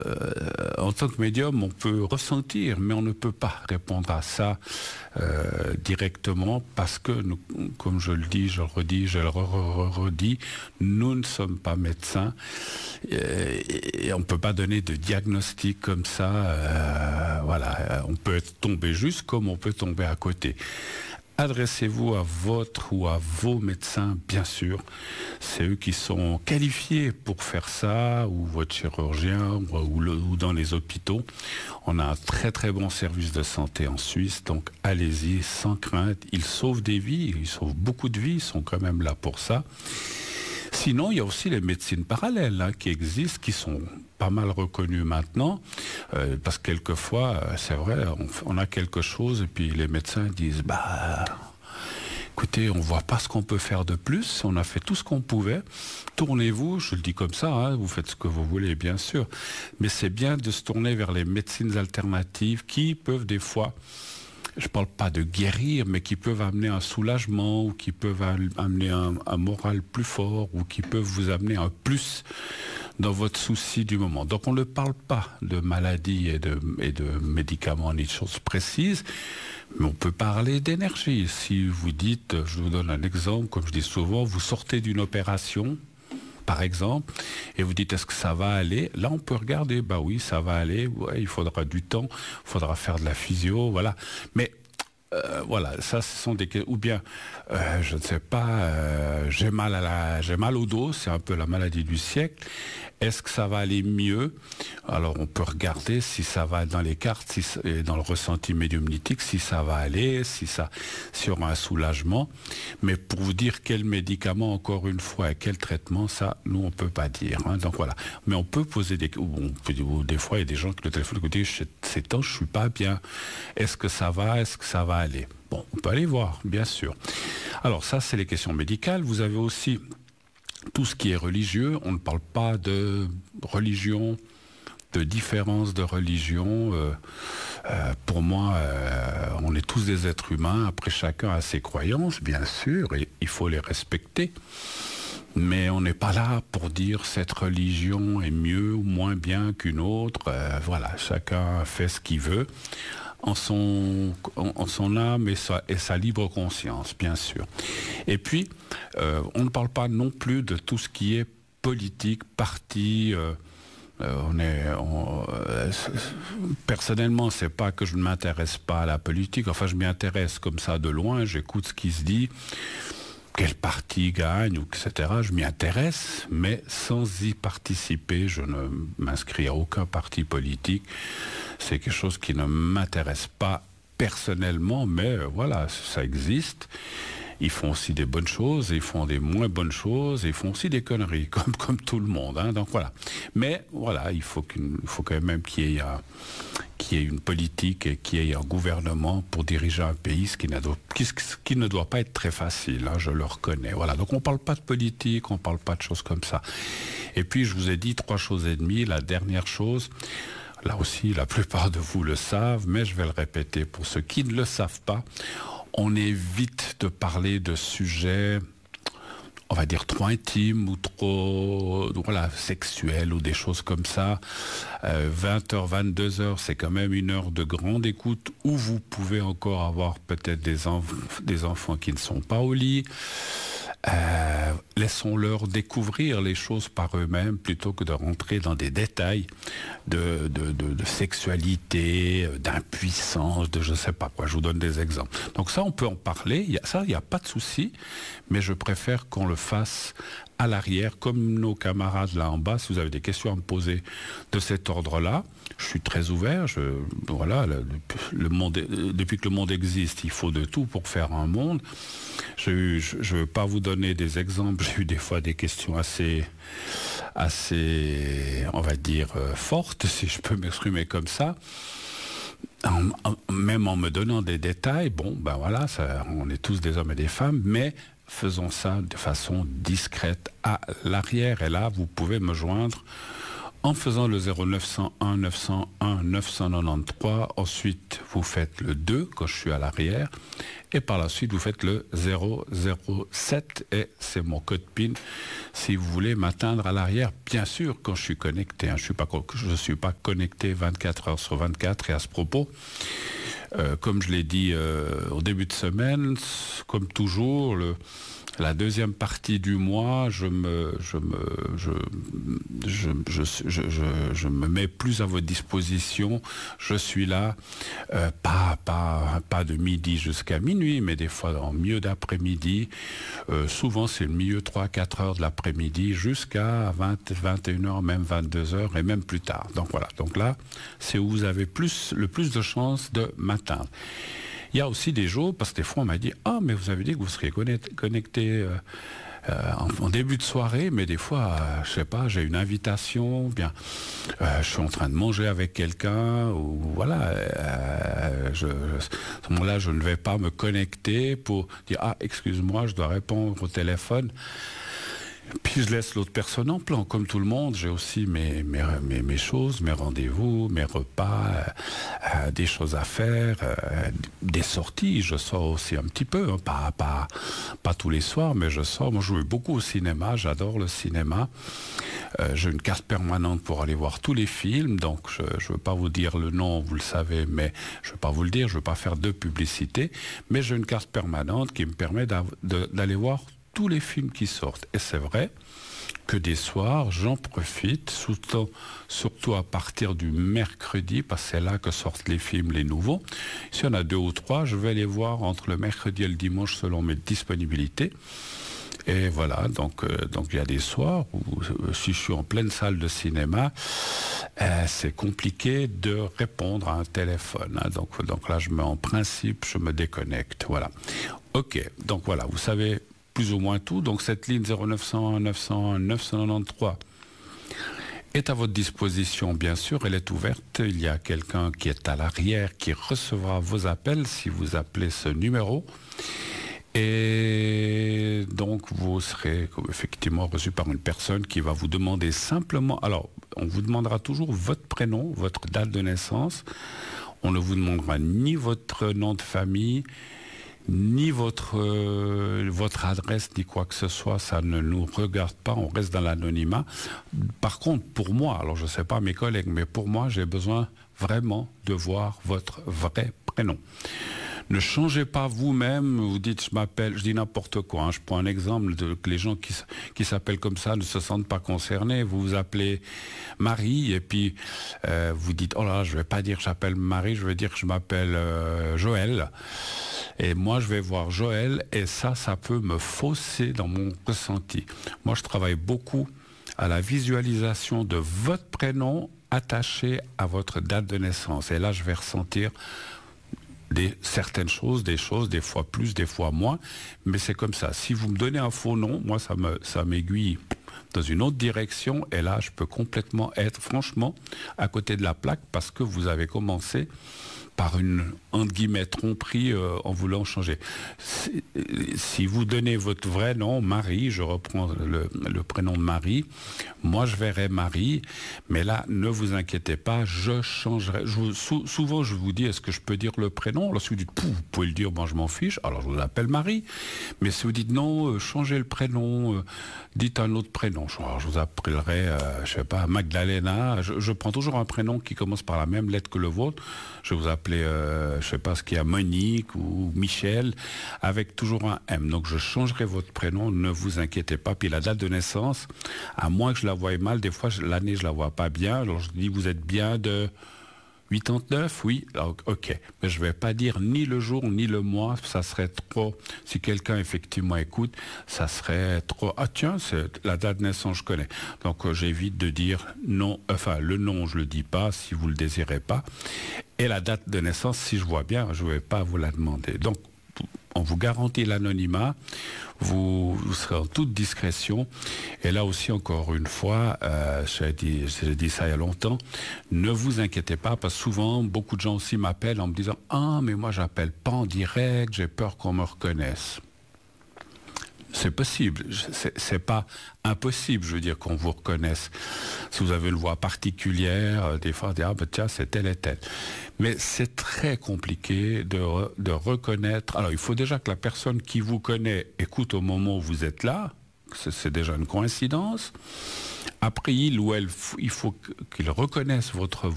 en tant que médium, on peut ressentir, mais on ne peut pas répondre à ça directement parce que, nous, comme je le dis, je le redis, je le redis, nous ne sommes pas médecins et on ne peut pas donner de diagnostic comme ça. Voilà, on peut tomber juste comme on peut tomber à côté. Adressez-vous à votre ou à vos médecins, bien sûr. C'est eux qui sont qualifiés pour faire ça, ou votre chirurgien, ou dans les hôpitaux. On a un très très bon service de santé en Suisse, donc allez-y sans crainte. Ils sauvent des vies, ils sauvent beaucoup de vies, ils sont quand même là pour ça. Sinon, il y a aussi les médecines parallèles qui existent, qui sont pas mal reconnues maintenant, parce que quelquefois, c'est vrai, on a quelque chose et puis les médecins disent, écoutez, on voit pas ce qu'on peut faire de plus, on a fait tout ce qu'on pouvait, tournez-vous, je le dis comme ça, vous faites ce que vous voulez, bien sûr, mais c'est bien de se tourner vers les médecines alternatives qui peuvent des fois, je ne parle pas de guérir, mais qui peuvent amener un soulagement, ou qui peuvent amener un moral plus fort, ou qui peuvent vous amener un plus dans votre souci du moment. Donc on ne parle pas de maladies et de médicaments ni de choses précises, mais on peut parler d'énergie. Si vous dites, je vous donne un exemple, comme je dis souvent, vous sortez d'une opération, par exemple, et vous dites est-ce que ça va aller? Là, on peut regarder, oui, ça va aller, ouais, il faudra du temps, il faudra faire de la physio, voilà. Mais voilà, ça, ce sont des... Ou bien, je ne sais pas, j'ai mal au dos, c'est un peu la maladie du siècle. Est-ce que ça va aller mieux? Alors, on peut regarder si ça va dans les cartes, et dans le ressenti médiumnitique, si ça va aller, si il y aura un soulagement. Mais pour vous dire quel médicament, encore une fois, et quel traitement, ça, nous, on ne peut pas dire. Donc voilà. Mais on peut poser des... des fois, il y a des gens qui le téléphone qui disent, ces temps, je ne suis pas bien. Est-ce que ça va? Est-ce que ça va aller? Bon, on peut aller voir, bien sûr. Alors ça, c'est les questions médicales. Vous avez aussi tout ce qui est religieux. On ne parle pas de religion, de différence de religion. Pour moi, on est tous des êtres humains. Après, chacun a ses croyances, bien sûr, et il faut les respecter. Mais on n'est pas là pour dire cette religion est mieux ou moins bien qu'une autre. Voilà, chacun fait ce qu'il veut en son âme et sa libre conscience, bien sûr. Et puis, on ne parle pas non plus de tout ce qui est politique, parti. Personnellement, c'est pas que je ne m'intéresse pas à la politique. Enfin, je m'y intéresse comme ça de loin. J'écoute ce qui se dit. Quel parti gagne, etc. Je m'y intéresse, mais sans y participer. Je ne m'inscris à aucun parti politique. C'est quelque chose qui ne m'intéresse pas personnellement, mais voilà, ça existe. Ils font aussi des bonnes choses, ils font des moins bonnes choses, ils font aussi des conneries, comme tout le monde. Donc voilà. Mais voilà, il faut quand même qu'il y ait une politique et qu'il y ait un gouvernement pour diriger un pays, ce qui ne doit pas être très facile, je le reconnais. Voilà. Donc on ne parle pas de politique, on ne parle pas de choses comme ça. Et puis je vous ai dit 3 choses et demie. La dernière chose, là aussi la plupart de vous le savent, mais je vais le répéter pour ceux qui ne le savent pas, on évite de parler de sujets, on va dire, trop intimes ou trop sexuels ou des choses comme ça. 20h, 22h, c'est quand même une heure de grande écoute où vous pouvez encore avoir peut-être des enfants qui ne sont pas au lit. Laissons-leur découvrir les choses par eux-mêmes plutôt que de rentrer dans des détails de sexualité, d'impuissance, de je ne sais pas quoi. Je vous donne des exemples. Donc ça, on peut en parler. Il n'y a pas de souci, mais je préfère qu'on le fasse à l'arrière, comme nos camarades là en bas. Si vous avez des questions à me poser de cet ordre-là, je suis très ouvert. Depuis que le monde existe, il faut de tout pour faire un monde. Je ne veux pas vous donner des exemples. J'ai eu des fois des questions assez, on va dire, fortes, si je peux m'exprimer comme ça. Même en me donnant des détails, on est tous des hommes et des femmes, mais faisons ça de façon discrète à l'arrière. Et là, vous pouvez me joindre En faisant le 0901 901 993, ensuite vous faites le 2 quand je suis à l'arrière, et par la suite vous faites le 007 et c'est mon code PIN si vous voulez m'atteindre à l'arrière, bien sûr quand je suis connecté. Je ne suis pas connecté 24 heures sur 24 et à ce propos, comme je l'ai dit au début de semaine, comme toujours, la deuxième partie du mois, je me mets plus à votre disposition. Je suis là, pas de midi jusqu'à minuit, mais des fois en milieu d'après-midi. Souvent, c'est le milieu 3-4 heures de l'après-midi jusqu'à 21 heures, même 22 heures et même plus tard. Donc voilà. Donc là, c'est où vous avez le plus de chances de m'atteindre. Il y a aussi des jours, parce que des fois on m'a dit « Ah, mais vous avez dit que vous seriez connecté en début de soirée, mais des fois, je sais pas, j'ai une invitation, bien, je suis en train de manger avec quelqu'un, ou voilà, à ce moment-là, je ne vais pas me connecter pour dire « Ah, excuse-moi, je dois répondre au téléphone ». Puis je laisse l'autre personne en plan, comme tout le monde. J'ai aussi mes choses, mes rendez-vous, mes repas, des choses à faire, des sorties. Je sors aussi un petit peu, hein, pas tous les soirs, mais je sors. Moi, je joue beaucoup au cinéma, j'adore le cinéma. J'ai une carte permanente pour aller voir tous les films, donc je ne veux pas vous dire le nom, vous le savez, mais je ne veux pas vous le dire, je ne veux pas faire de publicité, mais j'ai une carte permanente qui me permet d'aller voir tous les films qui sortent. Et c'est vrai que des soirs, j'en profite, surtout à partir du mercredi, parce que c'est là que sortent les films, les nouveaux. S'il y en a 2 ou 3, je vais les voir entre le mercredi et le dimanche selon mes disponibilités. Et voilà, donc il y a des soirs où, si je suis en pleine salle de cinéma, c'est compliqué de répondre à un téléphone. Hein. Donc là, en principe, je me déconnecte. Voilà. Ok, donc voilà, vous savez plus ou moins tout. Donc cette ligne 0901 901 993 est à votre disposition, bien sûr. Elle est ouverte. Il y a quelqu'un qui est à l'arrière qui recevra vos appels si vous appelez ce numéro. Et donc vous serez effectivement reçu par une personne qui va vous demander simplement... Alors, on vous demandera toujours votre prénom, votre date de naissance. On ne vous demandera ni votre nom de famille, ni votre adresse, ni quoi que ce soit, ça ne nous regarde pas, on reste dans l'anonymat. Par contre, pour moi, alors je ne sais pas mes collègues, mais pour moi, j'ai besoin vraiment de voir votre vrai prénom. Ne changez pas vous-même, vous dites je dis n'importe quoi, hein. Je prends un exemple que les gens qui s'appellent comme ça ne se sentent pas concernés. Vous vous appelez Marie et puis vous dites oh là, je vais pas dire que j'appelle Marie, je vais dire que je m'appelle Joël. Et moi je vais voir Joël et ça peut me fausser dans mon ressenti. Moi je travaille beaucoup à la visualisation de votre prénom attaché à votre date de naissance. Et là je vais ressentir certaines choses, des fois plus, des fois moins, mais c'est comme ça. Si vous me donnez un faux nom, moi ça m'aiguille dans une autre direction, et là je peux complètement être franchement à côté de la plaque parce que vous avez commencé par une, entre guillemets, tromperie en voulant changer. Si vous donnez votre vrai nom, Marie, je reprends le prénom de Marie, moi je verrai Marie, mais là, ne vous inquiétez pas, je changerai. Souvent, je vous dis, est-ce que je peux dire le prénom? Lorsque vous dites, vous pouvez le dire, moi je m'en fiche, alors je vous appelle Marie. Mais si vous dites, non, changez le prénom, dites un autre prénom. Alors, je vous appellerai, je sais pas, Magdalena. Je prends toujours un prénom qui commence par la même lettre que le vôtre. Je vous appeler, je sais pas ce qu'il y a, Monique ou Michel, avec toujours un M. Donc je changerai votre prénom, ne vous inquiétez pas. Puis la date de naissance, à moins que je la voie mal, des fois l'année je la vois pas bien. Alors je dis vous êtes bien de 89, oui, alors, ok. Mais je vais pas dire ni le jour ni le mois, ça serait trop. Si quelqu'un effectivement écoute, ça serait trop. Ah tiens, c'est la date de naissance, je connais. Donc j'évite de dire non, enfin le nom, je le dis pas si vous le désirez pas. Et la date de naissance, si je vois bien, je vais pas vous la demander. Donc on vous garantit l'anonymat, vous serez en toute discrétion. Et là aussi, encore une fois, j'ai dit ça il y a longtemps, ne vous inquiétez pas, parce que souvent, beaucoup de gens aussi m'appellent en me disant « Ah, mais moi, j'appelle pas en direct, j'ai peur qu'on me reconnaisse. » C'est possible, c'est pas impossible, je veux dire, qu'on vous reconnaisse. Si vous avez une voix particulière, des fois, on dit, ah ben tiens, c'est tel et tel. Mais c'est très compliqué de reconnaître. Alors, il faut déjà que la personne qui vous connaît écoute au moment où vous êtes là. C'est déjà une coïncidence. Après, il ou elle, il faut qu'il reconnaisse votre